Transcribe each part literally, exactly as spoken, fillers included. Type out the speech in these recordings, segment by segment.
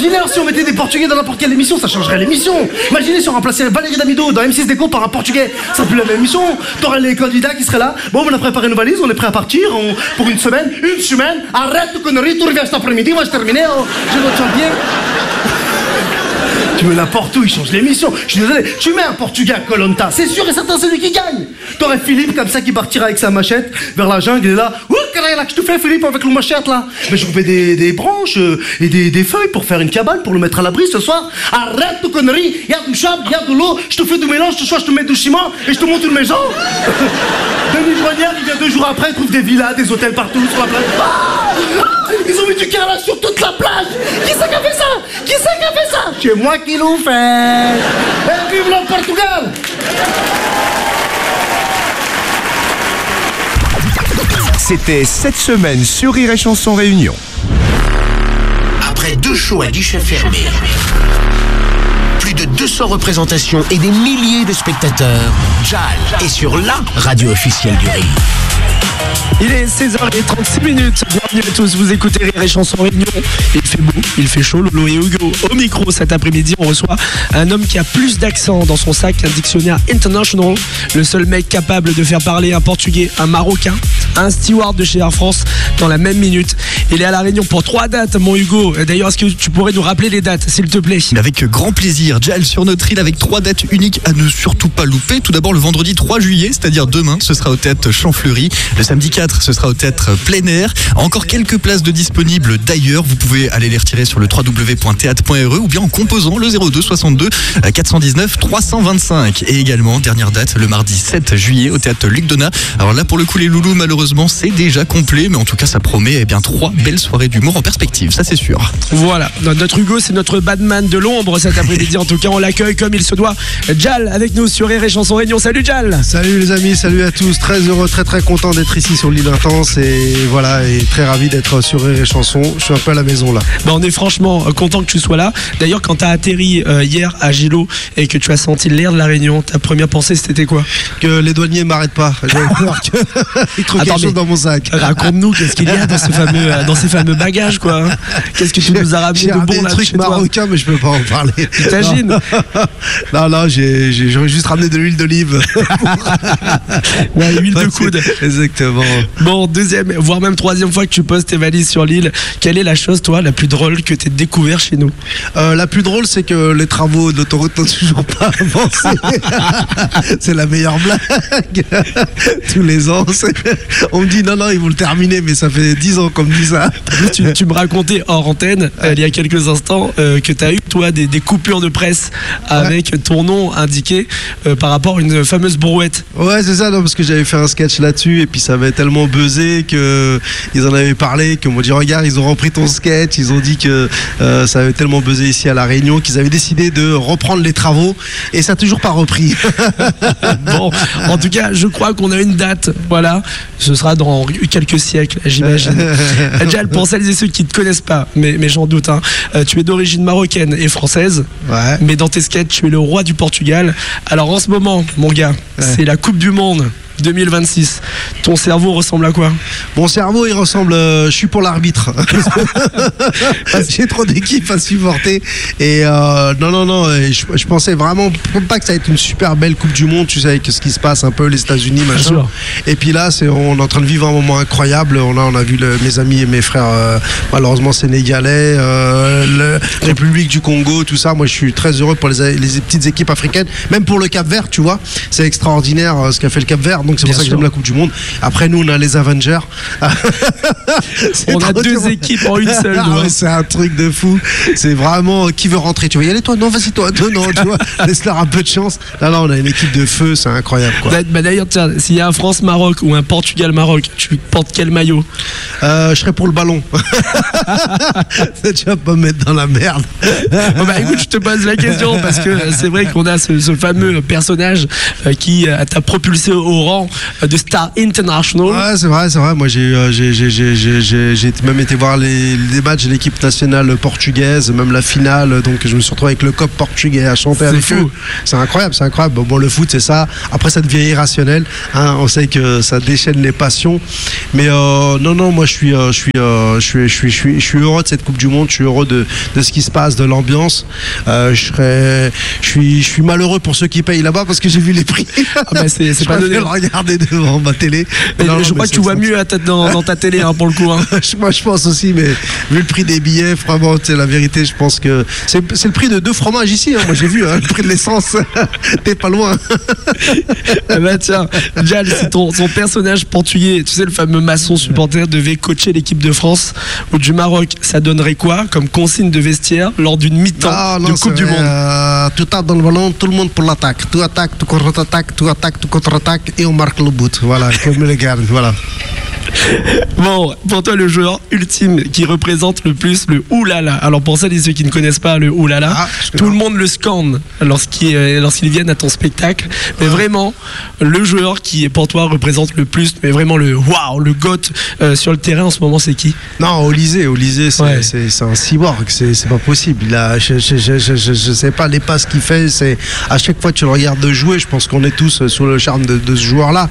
Imaginez alors si on mettait des Portugais dans n'importe quelle émission, ça changerait l'émission. Imaginez si on remplaçait Valérie Damido dans M six Déco par un Portugais, ça serait plus la même émission. T'aurais les candidats qui seraient là. Bon, on a préparé nos valises, on est prêt à partir on... pour une semaine. Une semaine, arrête de conneries, tu reviens cet après-midi, moi je termine, oh, je le tiens bien. Tu mets n'importe où, il change l'émission. Je suis désolé, tu mets un Portugais à Koh-Lanta, c'est sûr et certain, c'est lui qui gagne. T'aurais Philippe comme ça qui partira avec sa machette vers la jungle, il est là. Ouh, qu'est-ce que tu fais, Philippe, avec le machette là? Mais je trouvais des, des branches euh, et des, des feuilles pour faire une cabane, pour le mettre à l'abri ce soir. Arrête de conneries, il y a du sable, il y a de l'eau, je te fais du mélange, ce soir je te mets du ciment et je te monte une maison. Denis Brogniard, il vient deux jours après, il trouve des villas, des hôtels partout sur la plage. Ah, ils ont mis du carrelage sur toute la plage. Qui c'est qui a fait ça? Qui c'est qui a fait ça? C'est moi qui l'ai fait. Et vive le Portugal! C'était cette semaine sur Rire et Chanson Réunion. Après deux shows à guichet fermé, plus de deux cents représentations et des milliers de spectateurs, Jal est sur la radio officielle du Rire. Il est seize heures trente-six minutes. Bienvenue à tous, vous écoutez Rire et Chanson Réunion. Il fait beau, il fait chaud, Lolo et Hugo. Au micro cet après-midi, on reçoit un homme qui a plus d'accent dans son sac qu'un dictionnaire international. Le seul mec capable de faire parler un Portugais, un Marocain, un steward de chez Air France dans la même minute. Il est à La Réunion pour trois dates, mon Hugo. D'ailleurs, est-ce que tu pourrais nous rappeler les dates, s'il te plaît? Avec grand plaisir. Jal sur notre île avec trois dates uniques à ne surtout pas louper. Tout d'abord, le vendredi trois juillet, c'est-à-dire demain, ce sera au théâtre Champfleury. Le samedi quatre, ce sera au théâtre plein air. Encore quelques places de disponibles d'ailleurs. Vous pouvez aller les retirer sur le w w w point théâtre point r e ou bien en composant le zéro deux soixante-deux quatre cent dix-neuf trois cent vingt-cinq. Et également, dernière date, le mardi sept juillet au théâtre Luc Donat. Alors là, pour le coup, les loulous, malheureusement, c'est déjà complet. Mais en tout cas, ça promet eh bien trois belles soirées d'humour en perspective. Ça, c'est sûr. Voilà. Notre Hugo, c'est notre Batman de l'ombre cet après-midi. En tout cas, on l'accueille comme il se doit. Jal avec nous sur Rire et Chanson Réunion. Salut Jal. Salut les amis, salut à tous. Très heureux, très très content d'être ici sur l'île Intense et voilà, et très ravi d'être sur Rire et Chanson. Je suis un peu à la maison là. Bah, on est franchement content que tu sois là. D'ailleurs, quand tu as atterri euh, hier à Gilo et que tu as senti l'air de la Réunion, ta première pensée c'était quoi? Que les douaniers m'arrêtent pas. J'avais peur qu'ils trouvent quelque chose dans mon sac. Raconte-nous, qu'est-ce qu'il y a dans ce fameux, dans ces fameux bagages quoi? Qu'est-ce que tu nous as ramené de bon là? J'ai trucs marocains, mais je peux pas en parler. T'imagines? Non, non, j'ai, j'ai, j'aurais juste ramené de l'huile d'olive. Ouais, huile de coude. Exactement. Bon, deuxième, voire même troisième fois que tu poses tes valises sur l'île. Quelle est la chose, toi, la plus drôle que tu aies découvert chez nous? euh, La plus drôle, c'est que les travaux de l'autoroute n'ont toujours pas avancé. C'est la meilleure blague. Tous les ans, c'est... on me dit non, non, ils vont le terminer, mais ça fait dix ans qu'on me dit ça. Tu, tu me racontais hors antenne, euh, il y a quelques instants, euh, que tu as eu, toi, des, des coupures de presse avec ouais. ton nom indiqué euh, par rapport à une fameuse brouette. Ouais, c'est ça, non, parce que j'avais fait un sketch là-dessus et puis ça avait tellement buzzé qu'ils en avaient parlé, qu'on m'a dit regarde, ils ont repris ton sketch, ils ont dit que euh, ça avait tellement buzzé ici à La Réunion qu'ils avaient décidé de reprendre les travaux et ça n'a toujours pas repris. Bon, en tout cas, je crois qu'on a une date, voilà, ce sera dans quelques siècles, j'imagine. Jal, pour celles et ceux qui ne te connaissent pas, mais, mais j'en doute, hein, euh, tu es d'origine marocaine et française, ouais. mais dans tes sketchs, tu es le roi du Portugal. Alors en ce moment, mon gars, ouais. c'est la Coupe du Monde deux mille vingt-six. Ton cerveau ressemble à quoi? Mon cerveau, il ressemble... Euh, je suis pour l'arbitre. J'ai trop d'équipes à supporter. Et euh, non, non, non. Je, je pensais vraiment pas que ça allait être une super belle Coupe du Monde. Tu sais, avec ce qui se passe un peu, les États-Unis, machin. Et puis là, c'est, on est en train de vivre un moment incroyable. On a, on a vu le, mes amis et mes frères, euh, malheureusement sénégalais, euh, la République du Congo, tout ça. Moi, je suis très heureux pour les, les petites équipes africaines. Même pour le Cap-Vert, tu vois. C'est extraordinaire euh, ce qu'a fait le Cap-Vert. Donc c'est pour Bien ça sûr. que j'aime la Coupe du Monde. Après nous on a les Avengers. On a deux dur. équipes en une seule. Ah ouais, c'est un truc de fou. C'est vraiment qui veut rentrer. Tu vas y aller toi? Non, vas-y toi. Non, non, tu vois. Laisse-leur un peu de chance. Là, là, on a une équipe de feu, c'est incroyable quoi. Bah, d'ailleurs, tiens, s'il y a un France-Maroc ou un Portugal-Maroc, tu portes quel maillot? euh, Je serais pour le ballon. Tu vas pas me mettre dans la merde. Bon, bah écoute, je te pose la question parce que c'est vrai qu'on a ce, ce fameux personnage qui t'a propulsé au rang rang de star international. Ouais, c'est vrai, c'est vrai. Moi, j'ai, euh, j'ai, j'ai, j'ai, j'ai, j'ai même été voir les, les matchs de l'équipe nationale portugaise, même la finale. Donc, je me suis retrouvé avec le cop portugais à chanter C'est avec fou. eux. C'est incroyable, c'est incroyable. Bon, bon, le foot, c'est ça. Après, ça devient irrationnel. Hein. On sait que ça déchaîne les passions. Mais euh, non, non, moi, je suis, euh, je suis, euh, je suis, je suis, je suis, je suis heureux de cette Coupe du Monde. Je suis heureux de, de ce qui se passe, de l'ambiance. Euh, je serais, je suis, je suis malheureux pour ceux qui payent là-bas parce que j'ai vu les prix. Ah bah c'est, c'est Je pas donné. préfère le regarder devant ma télé. Mais Non, non, je mais crois que c'est tu vois ça. mieux à tête dans, dans ta télé hein, pour le coup. Hein. Moi, je pense aussi, mais vu le prix des billets, vraiment, c'est la vérité. Je pense que c'est, c'est le prix de deux fromages ici. Hein. Moi, j'ai vu hein, le prix de l'essence. T'es pas loin. Ah bah tiens, Jal, si ton, son personnage portugais, tu sais, le fameux maçon supporter, devait coacher l'équipe de France ou du Maroc, ça donnerait quoi comme consigne de vestiaire lors d'une mi-temps Ah, de non, Coupe c'est du vrai, Monde? euh, tu tapes dans le ballon, tout le monde pour l'attaque. Tu attaques, tu contre-attaques, tu attaques, tu contre-attaques et on marque le but. Voilà, comme les gars. Voilà. Bon, pour toi, le joueur ultime qui représente le plus le oulala. Alors, pour celles et ceux qui ne connaissent pas le oulala, Ah, je tout connais. le monde le scande lorsqu'ils, euh, lorsqu'ils viennent à ton spectacle. Mais vraiment, le joueur qui, pour toi, représente le plus, mais vraiment le waouh, le goat euh, sur le terrain en ce moment, c'est qui? Non, Olysée, Olysée, c'est, Ouais. c'est, c'est un cyborg, c'est, c'est pas possible. Il a, je, je, je, je, je, je sais pas les passes qu'il fait. C'est à chaque fois que tu le regardes de jouer, je pense qu'on est tous sous le charme de, de ce joueur-là.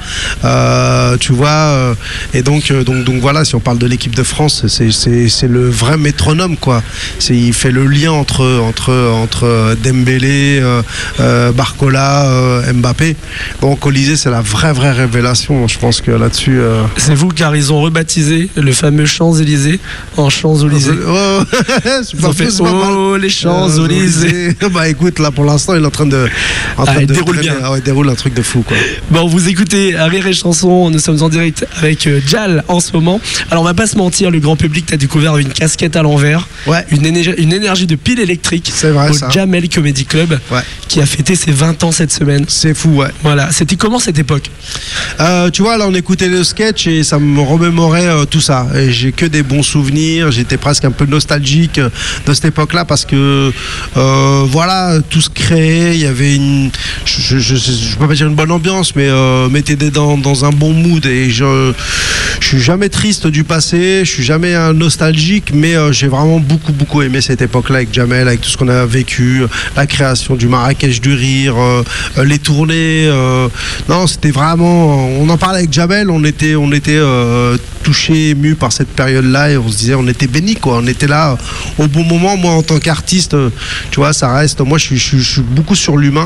Euh, tu vois. Euh, et donc, euh, donc, donc voilà, si on parle de l'équipe de France, c'est, c'est, c'est le vrai métronome, quoi. C'est, il fait le lien entre, entre, entre Dembélé, euh, euh, Barcola, euh, Mbappé. Donc Olysée, c'est la vraie, vraie révélation. Je pense que là-dessus. Euh, C'est vous, car ils ont rebaptisé le fameux Champs-Élysées en Champs-Élysées. Oh, c'est Ils pas ont fait fou, c'est pas mal. oh les Champs-Élysées. Euh, bah écoute, là pour l'instant, il est en train de. En train Ah, il de déroule traîner. bien. Ah ouais, il déroule un truc de fou, quoi. Bon, vous écoutez Rire et Chanson, nous sommes en direct avec euh, Jal en ce moment. Alors on va pas se mentir, le grand public t'a découvert une casquette à l'envers, Ouais. une, énergie, une énergie de pile électrique C'est vrai, au ça. Jamel Comedy Club Ouais. qui a fêté ses vingt ans cette semaine. C'est fou, ouais. Voilà, c'était comment cette époque? Euh, tu vois, là, on écoutait le sketch et ça me remémorait euh, tout ça. Et j'ai que des bons souvenirs. J'étais presque un peu nostalgique euh, de cette époque-là parce que, euh, voilà, tout se créait. Il y avait une, je, je, je, je peux pas dire une bonne ambiance, mais euh, mettez des dans, dans un bon mood. Et je, je suis jamais triste du passé. Je suis jamais un nostalgique, mais euh, j'ai vraiment beaucoup, beaucoup aimé cette époque-là avec Jamel, avec tout ce qu'on a vécu, la création du Marrakech du rire, euh, euh, les tournées. Euh, non, c'était vraiment. On en parlait avec Jamel, on était, on était euh, touchés, émus par cette période-là et on se disait, on était bénis, quoi. On était là euh, au bon moment. Moi, en tant qu'artiste, euh, tu vois, ça reste. Moi, je suis, je suis, je suis beaucoup sur l'humain,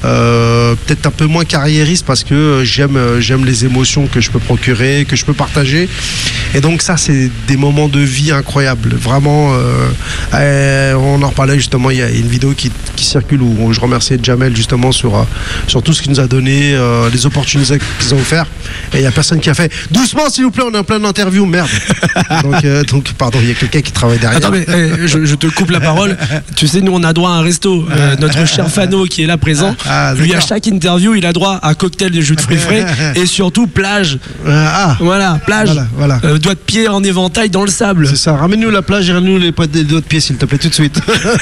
euh, peut-être un peu moins carriériste parce que euh, j'aime, euh, j'aime les émotions que je peux procurer, que je peux partager. Et donc ça, c'est des moments de vie incroyables. Vraiment, euh, euh, on en reparlait justement. Il y a une vidéo qui, qui circule où je remerciais Jamel justement sur, euh, sur tout ce qu'il nous a donné, euh, les opportunités qu'ils ont offert. Et il y a personne qui a fait doucement, s'il vous plaît, on est en pleine interview, merde. donc, euh, donc, pardon, il y a quelqu'un qui travaille derrière. Attends, mais eh, je, je te coupe la parole. Tu sais, nous, on a droit à un resto. Euh, notre cher Fano qui est là présent, Ah, lui, à d'accord. chaque interview, il a droit à cocktail de jus de fruits frais et surtout plage. Euh, ah, Voilà, plage. Voilà, voilà. Euh, doigt de pied en éventail dans le sable. c'est ça. Ramène-nous la plage et ramène-nous les potes des doigts de pied, s'il te plaît, tout de suite.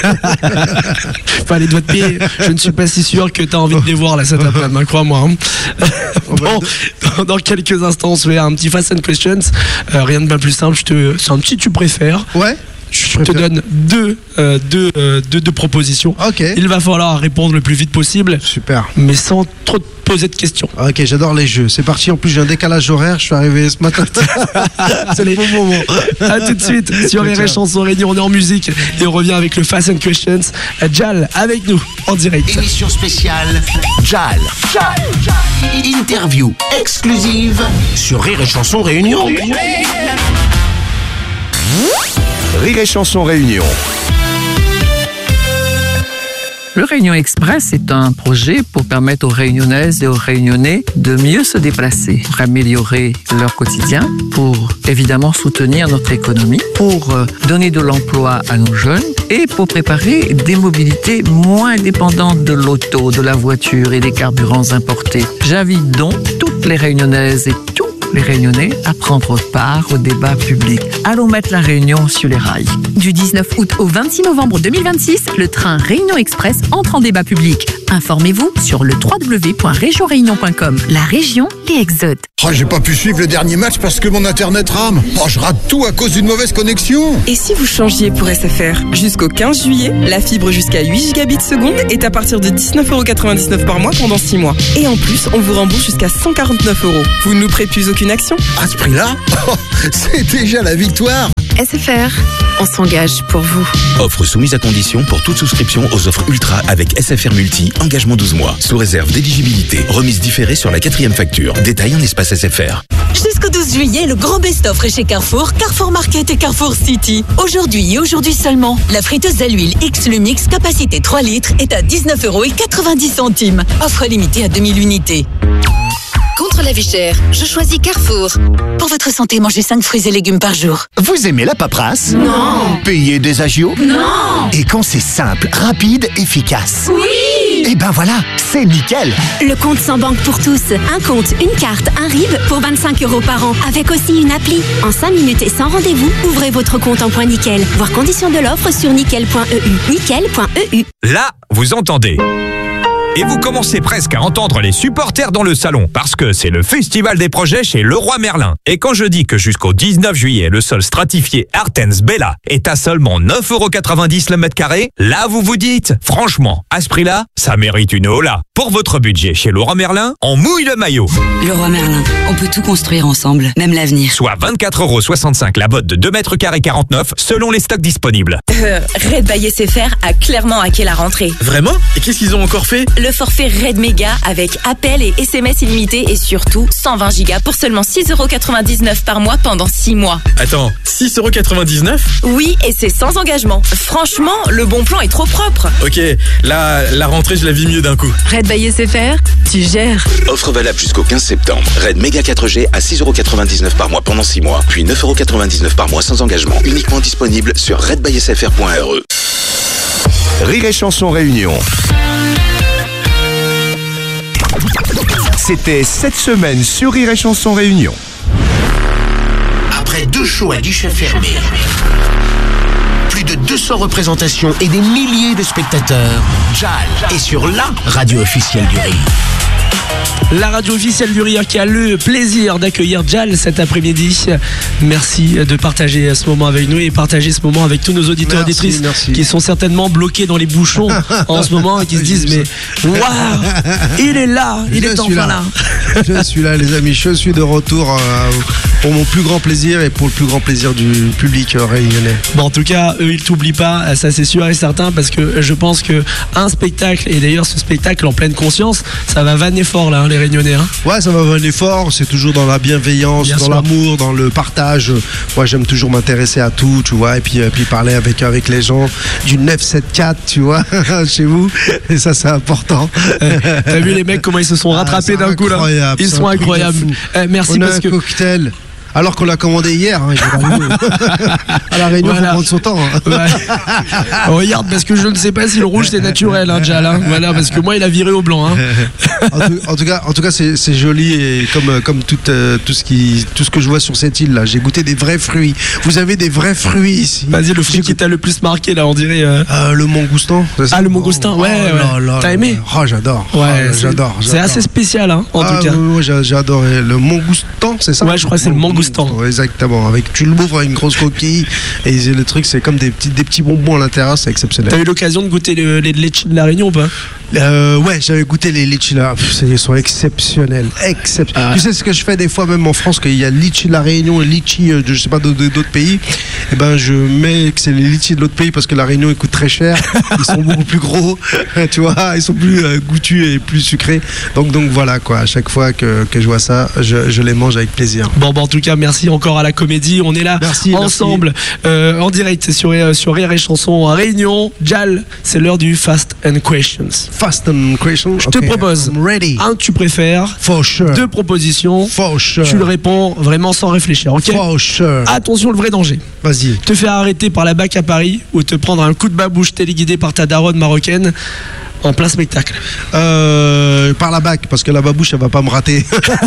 Enfin, les doigts de pied, je ne suis pas si sûr que tu as envie de les voir là cet après-midi, crois-moi. hein. Bon, dans, dans quelques instants, on se fait un petit Fast and Questions. Euh, rien de bien plus simple, je te, c'est un petit tu préfères. Ouais. Je te donne deux, euh, deux, euh, deux, deux propositions. Ok. Il va falloir répondre le plus vite possible, Super. mais sans trop te poser de questions. Ok, j'adore les jeux. C'est parti. En plus, j'ai un décalage horaire. Je suis arrivé ce matin. C'est le bon moment. A tout de suite sur Rire et Chanson Réunion, on est en musique et on revient avec le Fast and Questions. Jal avec nous en direct. Émission spéciale Jal. Interview exclusive sur Rire et Chanson Réunion. Rire et Chanson Réunion. Le Réunion Express est un projet pour permettre aux Réunionnaises et aux Réunionnais de mieux se déplacer, pour améliorer leur quotidien, pour évidemment soutenir notre économie, pour euh, donner de l'emploi à nos jeunes et pour préparer des mobilités moins dépendantes de l'auto, de la voiture et des carburants importés. J'invite donc toutes les Réunionnaises et tous les Réunionnais à prendre part au débat public. Allons mettre la Réunion sur les rails. Du dix-neuf août au vingt-six novembre deux mille vingt-six, le train Réunion Express entre en débat public. Informez-vous sur le w w w point région réunion point com. La région, les exotes. Oh, j'ai pas pu suivre le dernier match parce que mon internet rame. Oh, je rate tout à cause d'une mauvaise connexion. Et si vous changiez pour S F R? Jusqu'au quinze juillet, la fibre jusqu'à huit gigabits seconde est à partir de dix-neuf euros quatre-vingt-dix-neuf par mois pendant six mois. Et en plus, on vous rembourse jusqu'à cent quarante-neuf euros. Vous ne louperez plus aucune action. À ce prix-là, oh, c'est déjà la victoire. S F R, on s'engage pour vous. Offre soumise à condition pour toute souscription aux offres Ultra avec S F R Multi, engagement douze mois, sous réserve d'éligibilité, remise différée sur la quatrième facture. Détail en espace S F R. Jusqu'au douze juillet, le grand best-of est chez Carrefour, Carrefour Market et Carrefour City. Aujourd'hui et aujourd'hui seulement, la friteuse à l'huile X Lumix, capacité trois litres, est à dix-neuf euros quatre-vingt-dix. Offre limitée à deux mille unités. Contre la vie chère, je choisis Carrefour. Pour votre santé, mangez cinq fruits et légumes par jour. Vous aimez la paperasse? Non. Payer des agios? Non. Et quand c'est simple, rapide, efficace? Oui. Et ben voilà, c'est nickel. Le compte sans banque pour tous. Un compte, une carte, un R I B pour vingt-cinq euros par an. Avec aussi une appli. En cinq minutes et sans rendez-vous, ouvrez votre compte en point nickel. Voir conditions de l'offre sur nickel point e u. nickel point e u. Là, vous entendez. Et vous commencez presque à entendre les supporters dans le salon, parce que c'est le festival des projets chez Leroy Merlin. Et quand je dis que jusqu'au dix-neuf juillet, le sol stratifié Artens Bella est à seulement neuf euros quatre-vingt-dix le mètre carré, là vous vous dites, franchement, à ce prix-là, ça mérite une hola. Pour votre budget chez Leroy Merlin, on mouille le maillot. Leroy Merlin, on peut tout construire ensemble, même l'avenir. Soit vingt-quatre euros soixante-cinq la botte de deux mètres carrés quarante-neuf, selon les stocks disponibles. Euh, Red by S F R a clairement hacké la rentrée. Vraiment? Et qu'est-ce qu'ils ont encore fait? Le forfait Red Mega avec appel et S M S illimité et surtout cent vingt gigas pour seulement six euros quatre-vingt-dix-neuf par mois pendant six mois. Attends, six euros quatre-vingt-dix-neuf? Oui, et c'est sans engagement. Franchement, le bon plan est trop propre. Ok, là, la rentrée, je la vis mieux d'un coup. Red by S F R, tu gères. Offre valable jusqu'au quinze septembre. Red Mega quatre G à six euros quatre-vingt-dix-neuf par mois pendant six mois, puis neuf euros quatre-vingt-dix-neuf par mois sans engagement. Uniquement disponible sur red by s f r point r e. Rire et Chanson Réunion. C'était cette semaine sur Rire et Chanson Réunion. Après deux shows à guichet fermé, plus de deux cents représentations et des milliers de spectateurs, Jal est sur la radio officielle du Rire. La radio officielle du Rire qui a le plaisir d'accueillir Jal cet après-midi. Merci de partager ce moment avec nous et partager ce moment avec tous nos auditeurs et auditrices qui sont certainement bloqués dans les bouchons en ce moment et qui se disent mais waouh, il est là, il je est enfin là. là. Je suis là les amis, je suis de retour euh, pour mon plus grand plaisir et pour le plus grand plaisir du public euh, réunionnais. Bon en tout cas, eux ils t'oublient pas, ça c'est sûr et certain parce que je pense que un spectacle et d'ailleurs ce spectacle en pleine conscience, ça va vanner fort là hein, les Réunionnais. Hein. Ouais, ça va vanner fort, c'est toujours dans la bienveillance, Bien dans sûr. l'amour, dans le partage. Moi, j'aime toujours m'intéresser à tout, tu vois, et puis, et puis parler avec, avec les gens du neuf sept quatre, tu vois, chez vous. Et ça, c'est important. Euh, T'as vu les mecs comment ils se sont rattrapés ah, d'un coup là? Ils sont incroyables. Euh, merci On parce a un que cocktail. Alors qu'on l'a commandé hier, hein, à la Réunion, il voilà. faut prendre son temps. Hein. Ouais. Regarde, parce que je ne sais pas si le rouge c'est naturel, hein, Jal. Hein. Voilà, parce que moi il a viré au blanc. Hein. En, tout, en tout cas, en tout cas, c'est, c'est joli et comme comme tout euh, tout ce qui tout ce que je vois sur cette île là, j'ai goûté des vrais fruits. Vous avez des vrais fruits ici. Vas-y, le fruit qui t'a le plus marqué là, on dirait. Euh... Euh, le mangoustan. Ah, le mangoustan, ouais. Oh, ouais. Là, là, T'as aimé? Oh, j'adore. Ouais, oh, c'est, j'adore, c'est assez spécial, hein, en ah, tout cas. Oui, oui, j'ai adoré le mangoustan, c'est ça? Ouais, je crois que c'est le mangoustan. Exactement, avec tu l'ouvres avec une grosse coquille et le truc c'est comme des petits, des petits bonbons à l'intérieur, c'est exceptionnel. T'as eu l'occasion de goûter les, les litchis de la Réunion ou pas? euh, Ouais, j'avais goûté les litchis là, ils sont exceptionnels, exceptionnels. Ah. Tu sais ce que je fais des fois même en France, qu'il y a litchi de la Réunion et litchi de je sais pas d'autres, d'autres pays, et ben je mets que c'est les litchis de l'autre pays parce que la Réunion ils coûtent très cher, ils sont beaucoup plus gros, tu vois, ils sont plus euh, goûtus et plus sucrés. Donc donc voilà quoi, à chaque fois que, que je vois ça, je, je les mange avec plaisir. Bon, bon en tout cas merci encore à la Comédie, on est là merci, ensemble euh, en direct sur, euh, sur Rire et Chanson à Réunion. Jal, c'est l'heure du Fast and Questions. Fast and Questions. Je te okay, propose un que tu préfères, For sure. deux propositions, For sure. Tu le réponds vraiment sans réfléchir, ok? For sure. Attention, le vrai danger. Vas-y. Te faire arrêter par la B A C à Paris ou te prendre un coup de babouche téléguidé par ta daronne marocaine en plein spectacle? euh, Par la bac, parce que la babouche, elle va pas me rater.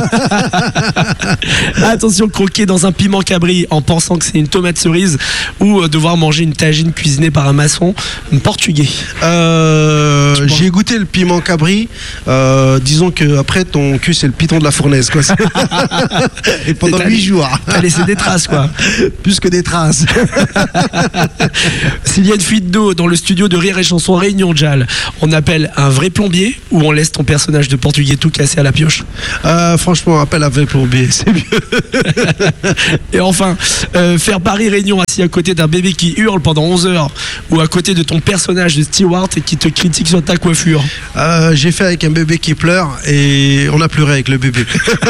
Attention, croquer dans un piment cabri en pensant que c'est une tomate cerise, ou euh, devoir manger une tagine cuisinée par un maçon portugais. Euh, j'ai goûté le piment cabri. Euh, disons que après ton cul, c'est le piton de la fournaise, quoi. Et pendant huit jours. T'as laissé des traces, quoi. Plus que des traces. S'il y a une fuite d'eau dans le studio de Rire et Chanson Réunion, Jal, on appelle un vrai plombier ou on laisse ton personnage de portugais tout cassé à la pioche? euh, Franchement, appelle un vrai plombier, c'est mieux. Et enfin, euh, faire Paris Réunion assis à côté d'un bébé qui hurle pendant onze heures, ou à côté de ton personnage de Stewart et qui te critique sur ta coiffure. euh, J'ai fait avec un bébé qui pleure et on a pleuré avec le bébé.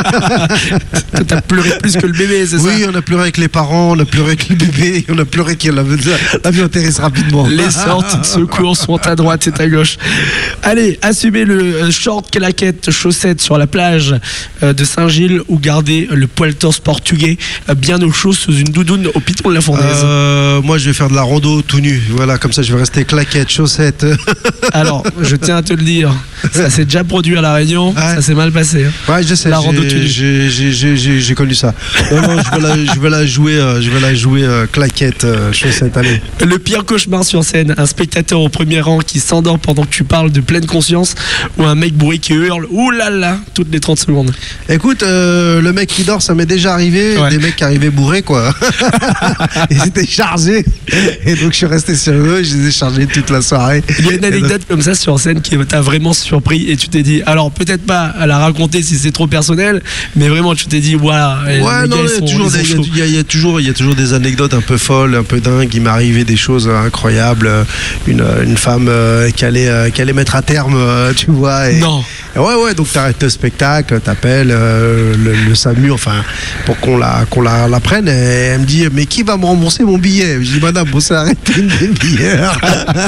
T'as pleuré plus que le bébé, c'est ça? Oui, on a pleuré avec les parents, on a pleuré avec le bébé, on a pleuré qu'il l'avion atterrisse rapidement. Les sorties de secours sont à droite et à gauche. Allez, assumez le short, claquette, chaussette sur la plage de Saint-Gilles, ou gardez le poil torse portugais bien au chaud sous une doudoune au piton de la fournaise. euh, Moi, je vais faire de la rando tout nu. Voilà, comme ça, je vais rester claquette, chaussette. Alors, je tiens à te le dire, ça s'est déjà produit à La Réunion, ouais. Ça s'est mal passé. Hein. Ouais, je sais. La rando tout nu. J'ai, j'ai, j'ai, j'ai, j'ai connu ça. Non, non, je vais la, je vais la jouer, euh, je vais la jouer euh, claquette, euh, chaussette. Allez. Le pire cauchemar sur scène, un spectateur au premier rang qui s'endort pendant que tu parles de pleine conscience, ou un mec bourré qui hurle ouh là là toutes les trente secondes. Écoute, euh, le mec qui dort, ça m'est déjà arrivé. Ouais. Des mecs qui arrivaient bourrés, quoi. Ils étaient chargés. Et donc je suis resté sur eux, je les ai chargés toute la soirée. Il y a une anecdote donc... comme ça sur scène qui t'a vraiment surpris et tu t'es dit, alors peut-être pas à la raconter si c'est trop personnel, mais vraiment tu t'es dit voilà. Ouais, non, il y a toujours des, il y a, il y a toujours, il y a toujours des anecdotes un peu folles, un peu dingues. Il m'est arrivé des choses incroyables. Une, une femme euh, qui allait, euh, qui allait mettre à terme, euh, tu vois. Et, non. Ouais, ouais, donc t'arrêtes le spectacle, t'appelles euh, le, le SAMU, enfin, pour qu'on la, qu'on la, la prenne. Et elle me dit, mais qui va me rembourser mon billet? Je dis, madame, vous savez arrêter une demi-heure.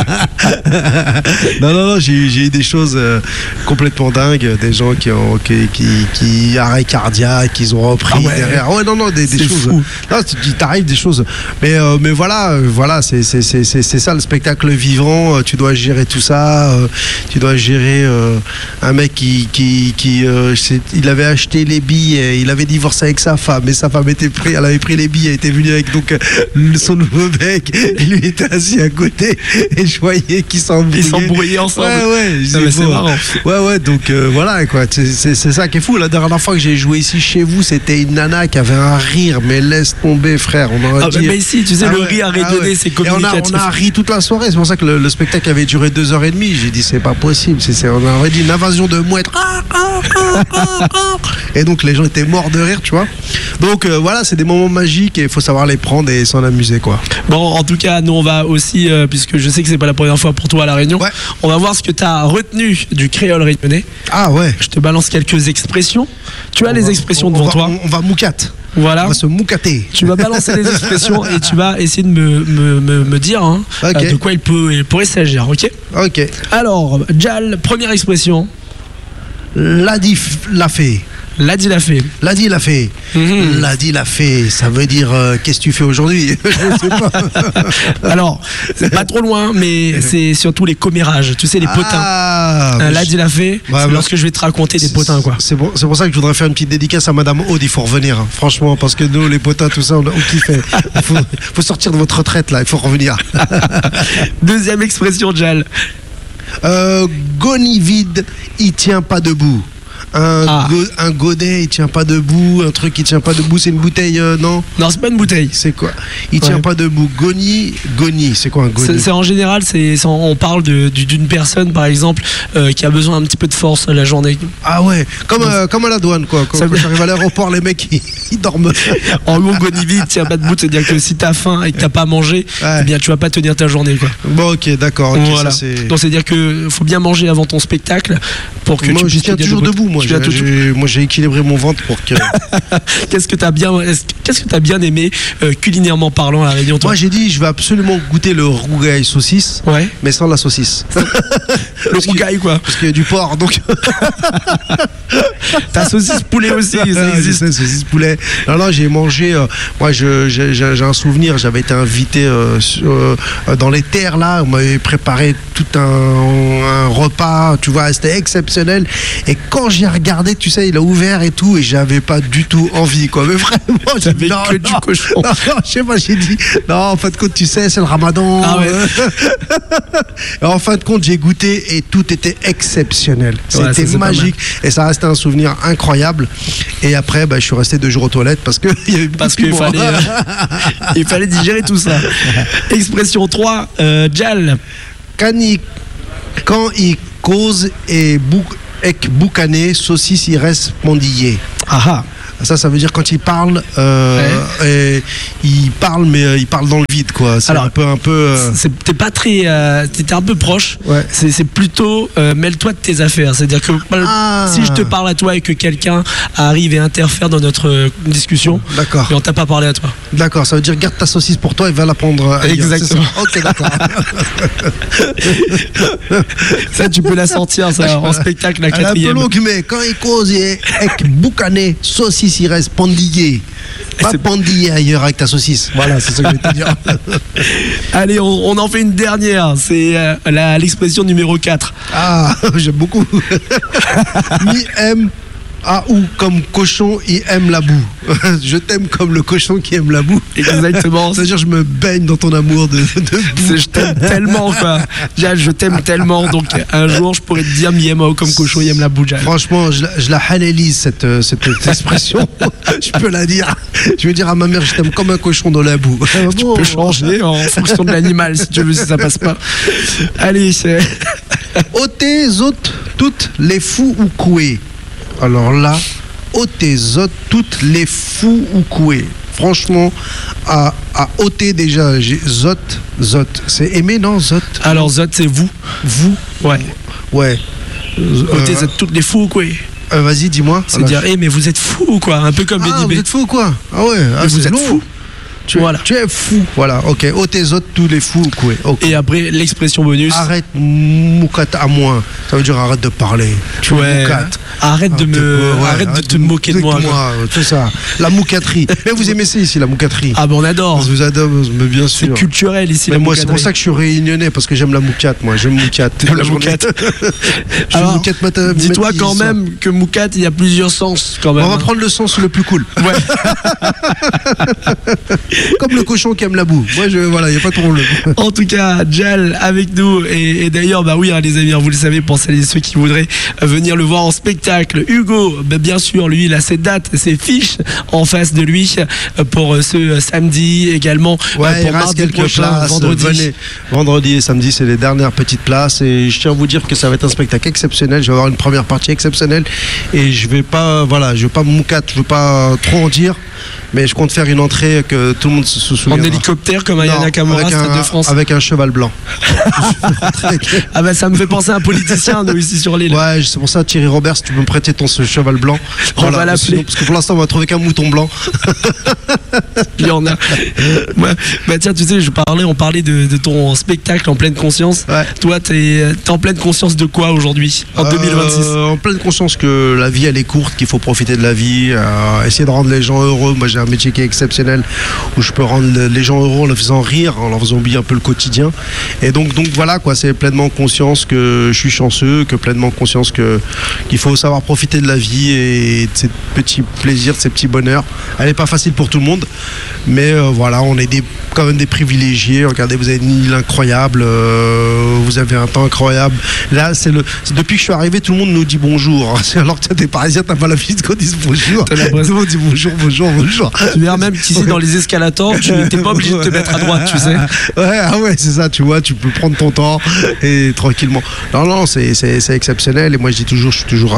Non, non, non, j'ai, j'ai eu des choses euh, complètement dingues, des gens qui ont, qui, qui, qui arrêt cardiaque, qu'ils ont repris ah ouais, derrière. Ouais, non, non, des, des choses. Fou. Non, tu t'arrives des choses. Mais, euh, mais voilà, euh, voilà, c'est, c'est, c'est, c'est, c'est ça le spectacle vivant. Tu dois gérer tout ça. Euh, tu dois gérer euh, un mec qui, qui, qui euh, il avait acheté les billets, il avait divorcé avec sa femme, et sa femme était pris, elle avait pris les billets, elle était venue avec donc son nouveau mec, et lui était assis à côté, et je voyais qu'ils s'embrouillaient. Ils s'embrouillaient ensemble. Ouais, ouais, non, mais c'est bon. marrant. Ouais, ouais, donc euh, voilà, quoi. C'est, c'est, c'est ça qui est fou. La dernière fois que j'ai joué ici chez vous, c'était une nana qui avait un rire, mais laisse tomber, frère. On aurait ah, dit... Mais ici, tu sais, ah, le rire à rayonner, ah, ouais. C'est communicatif. Et on a, on a ri toute la soirée. C'est pour ça que le, le spectacle avait duré deux heures et demie. J'ai dit, c'est pas possible. C'est, c'est, on aurait dit une invasion de mouettes. Et donc les gens étaient morts de rire, tu vois. Donc euh, voilà, c'est des moments magiques et il faut savoir les prendre et s'en amuser, quoi. Bon, en tout cas, nous on va aussi, euh, puisque je sais que c'est pas la première fois pour toi à La Réunion, ouais. On va voir ce que tu as retenu du créole réunionnais. Ah ouais. Je te balance quelques expressions. Tu as on les va, expressions on, devant on va, toi. On, on va moucate. Voilà. On va se moucater. Tu vas balancer les expressions et tu vas essayer de me, me, me, me dire hein, okay. euh, de quoi il, peut, il pourrait s'agir, ok? Ok. Alors, Jal, première expression. L'a dit, l'a fait. L'a dit, l'a fait. L'a dit, l'a fait. Mmh. L'a dit, l'a fait. Ça veut dire euh, qu'est-ce que tu fais aujourd'hui? Je sais pas. Alors, c'est pas trop loin, mais c'est surtout les commérages. Tu sais, les potins. Ah, euh, L'a dit, l'a fait. Ouais, c'est lorsque je vais te raconter des potins, quoi. C'est, bon, c'est pour ça que je voudrais faire une petite dédicace à Madame Aude. Il faut revenir, hein, franchement, parce que nous, les potins, tout ça, on, on kiffe. Il faut, faut sortir de votre retraite, là. Il faut revenir. Deuxième expression, Jal. Euh, Goni vide, il tient pas debout. Un, ah. go, un godet, il tient pas debout. Un truc qui tient pas debout, c'est une bouteille, euh, non? Non, c'est pas une bouteille. C'est quoi? Il tient ouais. pas debout. Goni, goni, c'est quoi un goni? C'est, c'est en général, c'est, c'est, on parle de, d'une personne, par exemple, euh, qui a besoin un petit peu de force la journée. Ah ouais, comme, euh, comme à la douane, quoi. Quand, quand j'arrive à l'aéroport, les mecs, ils, ils dorment. En gros, goni vide, tient pas debout, c'est-à-dire que si t'as faim et que t'as pas mangé, ouais. Eh bien, tu vas pas tenir ta journée, quoi. Bon, ok, d'accord. Okay, voilà. Ça, c'est... Donc, c'est-à-dire que faut bien manger avant ton spectacle pour que moi, tu puisses. Je tiens toujours debout, debout moi. J'ai, j'ai, moi, j'ai équilibré mon ventre pour que. Qu'est-ce que t'as bien, qu'est-ce que t'as bien aimé euh, culinairement parlant à La Réunion, toi? Moi, j'ai dit, je vais absolument goûter le rougail saucisse, ouais. mais sans la saucisse. Le rougail, quoi. Parce qu'il y a du porc, donc. Ta saucisse poulet aussi, ça existe. Ah, saucisse poulet. Non, non, j'ai mangé. Euh, moi, je, j'ai, j'ai un souvenir. J'avais été invité euh, sur, euh, dans les terres là. On m'avait préparé tout un, un repas. Tu vois, c'était exceptionnel. Et quand j'ai regardé, tu sais, il a ouvert et tout, et j'avais pas du tout envie, quoi. Mais vraiment, j'avais que du cochon. Non, non, je sais pas. J'ai dit non. En fin de compte, tu sais, c'est le Ramadan. Ah ouais. Et en fin de compte, j'ai goûté et tout était exceptionnel. Ouais, c'était ça, magique et ça restait un souvenir incroyable. Et après, bah, je suis resté deux jours aux toilettes parce que il y avait parce qu'il fallait, euh, il fallait digérer tout ça. Expression trois, euh, Jal. Quand il, quand il cause et bou, ek boucané, saucisse, il reste pendillé. Ah ah. Ça, ça veut dire quand il parle, euh, ouais. et il parle, mais euh, il parle dans le vide, quoi. C'est alors un peu, un peu. Euh... T'es pas très, euh, t'étais un peu proche. Ouais. C'est, c'est plutôt euh, mêle-toi de tes affaires. C'est-à-dire que ah. si je te parle à toi et que quelqu'un arrive et interfère dans notre euh, discussion, d'accord. Et on t'a pas parlé à toi. D'accord. Ça veut dire garde ta saucisse pour toi et va la prendre. Ailleurs. Exactement. Ok, d'accord. Ça, tu peux la sortir, ça, en spectacle la quatrième. Un peu longue, mais quand il cause et avec boucané, saucisse. Il reste pendillé. Pas pendillé ailleurs avec ta saucisse. Voilà, c'est ça que je vais te dire. Allez, on, on en fait une dernière. C'est euh, la, l'expression numéro quatre. Ah, j'aime beaucoup. Mi aime A ou comme cochon, il aime la boue. Je t'aime comme le cochon qui aime la boue. Exactement. C'est-à-dire, je me baigne dans ton amour de, de boue. Je t'aime tellement, quoi. Jal, je t'aime tellement. Donc, un jour, je pourrais te dire, mi aime A ou comme cochon, il aime la boue, Jal. Franchement, je, je la halélise, cette, cette, cette expression. Je peux la dire. Je vais dire à ma mère, je t'aime comme un cochon dans la boue. Tu bon, peux changer en fonction de l'animal, si tu veux, si ça passe pas. Allez, c'est. Ôtez autres toutes les fous ou coués. Alors là, ôtez autres toutes les fous ou coués. Franchement, à, à ôter déjà, j'ai zot, zot. C'est aimer, non, zot? Alors zot, c'est vous. Vous? Ouais. Ouais. Ôtez euh, toutes les fous ou coués. Euh, vas-y, dis-moi. C'est dire, eh, mais vous êtes fou ou quoi? Un peu comme ah, Benny B. Vous êtes fou ou quoi? Ah ouais, ah, vous êtes fou. Tu, voilà. tu es fou. Voilà, ok. Ôtez autres tous les fous. Okay. Et après, l'expression bonus. Arrête moukat à moi. Ça veut dire arrête de parler. Tu ouais. Arrête de, me... euh, ouais, arrête arrête de te de moquer de moi. moi tout ça. La moucaterie. Mais vous aimez ça ici, la moucaterie? Ah, ben on adore. Je vous adore, mais bien sûr. C'est culturel ici, mais la moi, c'est pour ça que je suis réunionnais, parce que j'aime la moucate, moi. J'aime moucate. La moucate. Alors, moucate mata, dis-toi quand même que moucate, il y a plusieurs sens quand même. On va prendre le sens le plus cool. Ouais. Comme le cochon qui aime la boue. Moi, je, voilà, il n'y a pas de problème. En tout cas, Jal avec nous. Et, et d'ailleurs, bah oui, hein, les amis, hein, vous le savez, pour celles et ceux qui voudraient venir le voir en spectacle, Hugo, bah, bien sûr, lui, il a ses dates, ses fiches en face de lui pour ce samedi également. Ouais, pour il reste quelques prochain, places. Vendredi. Venez. Vendredi et samedi, c'est les dernières petites places. Et je tiens à vous dire que ça va être un spectacle exceptionnel. Je vais avoir une première partie exceptionnelle. Et je vais pas, voilà, je vais pas moucate, je veux pas trop en dire. Mais je compte faire une entrée que tout le monde se souvient. En hélicoptère comme Aya Nakamura, Stade de France. Avec un cheval blanc. Ah ben ça me fait penser à un politicien, nous, ici sur l'île. Ouais, c'est pour ça, Thierry Roberts, si tu peux me prêter ton ce cheval blanc. On voilà, va l'appeler. Parce que pour l'instant, on va trouver qu'un mouton blanc. Il y en a. Ouais. Bah tiens, tu sais, je parlais, on parlait de, de ton spectacle en pleine conscience. Ouais. Toi, t'es es en pleine conscience de quoi aujourd'hui, en euh, deux mille vingt-six? En pleine conscience que la vie, elle est courte, qu'il faut profiter de la vie, euh, essayer de rendre les gens heureux. Moi, j'ai un métier qui est exceptionnel où je peux rendre les gens heureux en leur faisant rire, en leur faisant oublier un peu le quotidien. Et donc, donc voilà quoi, c'est pleinement conscience que je suis chanceux, que pleinement conscience que qu'il faut savoir profiter de la vie et de ces petits plaisirs, de ces petits bonheurs. Elle n'est pas facile pour tout le monde, mais euh, voilà, on est des, quand même des privilégiés. Regardez, vous avez une île incroyable, euh, vous avez un temps incroyable. Là, c'est le, c'est depuis que je suis arrivé, tout le monde nous dit bonjour. Alors que t'es parisien, t'as pas l'habitude qu'on dise bonjour. T'as l'impression qu'on dit bonjour, bonjour, bonjour. Tu verras même qu'ici, dans les escalators, tu n'es pas obligé de te mettre à droite, tu sais. Ouais, ah ouais, c'est ça, tu vois, tu peux prendre ton temps et tranquillement. Non, non, c'est, c'est, c'est exceptionnel. Et moi, je dis toujours, je suis toujours ravi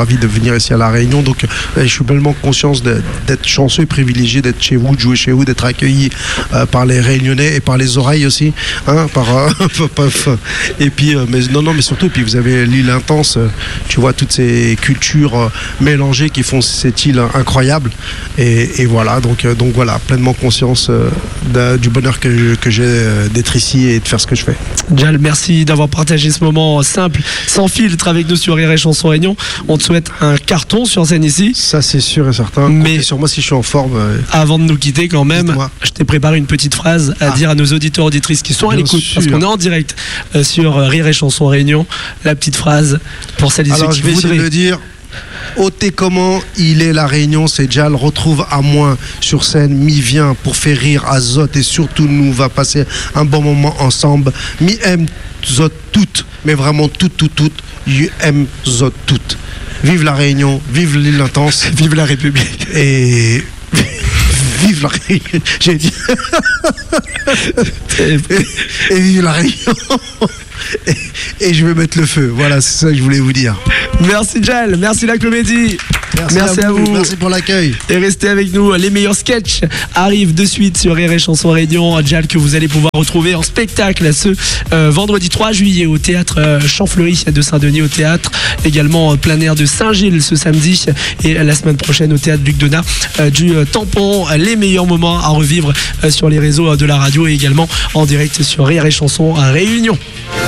envie de venir ici à La Réunion. Donc, euh, je suis pleinement conscient de, d'être chanceux et privilégié d'être chez vous, de jouer chez vous, d'être accueilli euh, par les Réunionnais et par les oreilles aussi. Hein, par, euh, et puis, euh, mais non, non, mais surtout, puis vous avez l'île Intense, euh, tu vois, toutes ces cultures euh, mélangées qui font cette île incroyable. Et, et voilà, donc, euh, donc voilà, pleinement conscience euh, de, du bonheur que, je, que j'ai euh, d'être ici et de faire ce que je fais. Jal, merci d'avoir partagé ce moment simple, sans filtre avec nous sur Rire et Chanson Réunion. On te souhaite un carton sur scène ici. Ça, c'est sûr et certain. Mais comptez sur moi si je suis en forme. Euh... Avant de nous quitter, quand même, Dites-moi. je t'ai préparé une petite phrase à ah. dire à nos auditeurs auditrices qui sont Bien à l'écoute, sûr. parce qu'on est en direct euh, sur Rire et Chanson Réunion. La petite phrase pour celles et ceux qui voudraient. Alors, je vais essayer de le dire. Ôtez comment il est La Réunion, c'est Jal, retrouve à moins sur scène, mi vient pour faire rire à Zot et surtout nous va passer un bon moment ensemble. Mi aime Zot toutes, mais vraiment toutes, toutes, toutes, you aime Zot toutes. Vive La Réunion, vive l'île Intense, vive la République. Et vive La Réunion, j'ai dit. et, et vive La Réunion. Et, et je vais mettre le feu. Voilà, c'est ça que je voulais vous dire. Merci Jal, merci la comédie. Merci, merci à, vous. à vous. Merci pour l'accueil. Et restez avec nous. Les meilleurs sketchs arrivent de suite sur Rire et Chanson Réunion. Jal que vous allez pouvoir retrouver en spectacle ce euh, vendredi trois juillet au théâtre euh, Champfleury de Saint-Denis au théâtre. Également euh, plein air de Saint-Gilles ce samedi. Et euh, la semaine prochaine au théâtre Luc Donat euh, du euh, Tampon. Les meilleurs moments à revivre euh, sur les réseaux euh, de la radio et également en direct sur Rire et Chanson à Réunion.